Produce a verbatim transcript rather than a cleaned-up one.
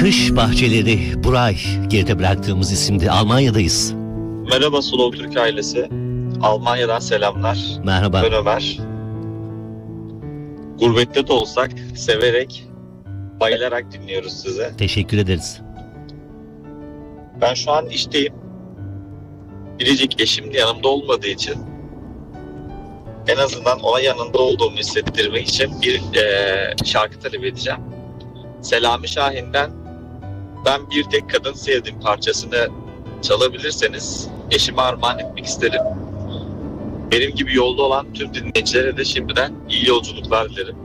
Kış Bahçeleri Buray geride bıraktığımız isimde Almanya'dayız. Merhaba Slow Türk ailesi. Almanya'dan selamlar. Merhaba. Ben Ömer. Gurbette de olsak severek, bayılarak dinliyoruz sizi. Teşekkür ederiz. Ben şu an işteyim. Biricik eşim de yanımda olmadığı için en azından ona yanında olduğumu hissettirmek için bir e, şarkı talep edeceğim. Selami Şahin'den Ben Bir Tek Kadın Sevdim parçasını çalabilirseniz eşime armağan etmek isterim. Benim gibi yolda olan tüm dinleyicilere de şimdiden iyi yolculuklar dilerim.